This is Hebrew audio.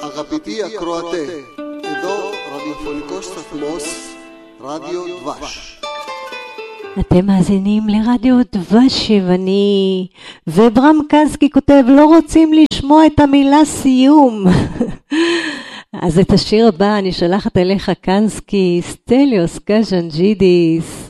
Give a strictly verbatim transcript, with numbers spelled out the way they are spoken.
Αγαπητοί ακροατέ, εδώ ραδιοφωνικός σταθμός רדיו דבש. אתם מאזינים לרדיו דבש ואני, וברם קנסקי כותב, לא רוצים לשמוע את המילה סיום. אז את השיר הבא אני שלחת אליך קנסקי, סטליוס קז'אן ג'ידיס.